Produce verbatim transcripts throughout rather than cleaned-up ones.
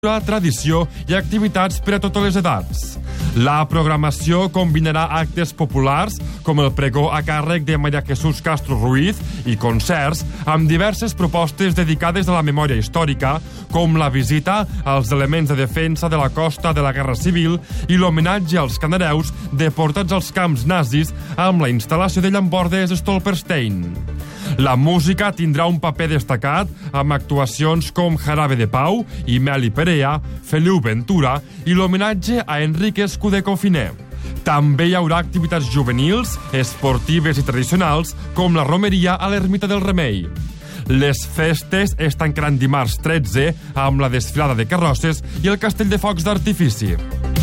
tradició i activitats per a totes les edats. La programació combinarà actes populars, com el pregó a càrrec de Maria Jesús Castro Ruiz i concerts amb diverses propostes dedicades a la memòria històrica, com la visita als elements de defensa de la costa de la Guerra Civil i l'homenatge als canareus deportats als camps nazis amb la instal·lació de llambordes Stolperstein. La música tindrà un paper destacat amb actuacions com Jarabe de Pau i Meli Perea, Feliu Ventura i l'homenatge a Enrique Escudé Finer. També hi haurà activitats juvenils, esportives i tradicionals com la romeria a l'Ermita del Remei. Les festes es tancaran dimarts tretze amb la desfilada de carrosses i el castell de focs d'artifici.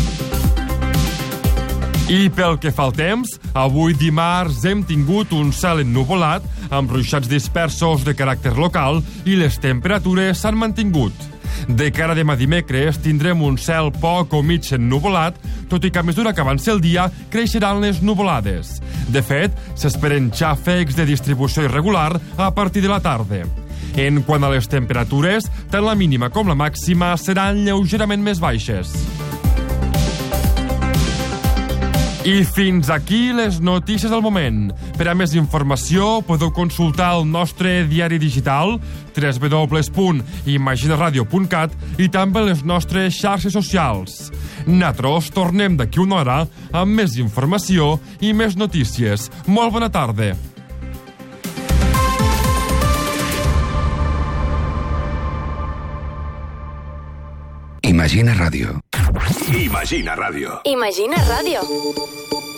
I pel que fa al temps, avui dimarts hem tingut un cel ennuvolat amb ruixats dispersos de caràcter local i les temperatures s'han mantingut. De cara a demà dimecres tindrem un cel poc o mig ennuvolat, tot i que a mesura que avanci el dia creixeran les nuvolades. De fet, s'esperen xàfecs de distribució irregular a partir de la tarda. En quant a les temperatures, tant la mínima com la màxima seran lleugerament més baixes. I fins aquí les notícies del moment. Per a més informació podeu consultar el nostre diari digital w w w punt imaginaradio punt cat i també les nostres xarxes socials. Nosaltres tornem d'aquí una hora amb més informació i més notícies. Molt bona tarda. Imagina Ràdio. Imagina Ràdio. Imagina Ràdio.